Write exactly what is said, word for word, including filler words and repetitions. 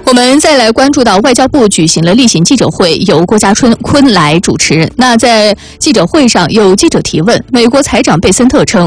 我们再来关注到外交部举行了例行记者会，由郭家春坤来主持。那在记者会上，有记者提问，美国财长贝森特称，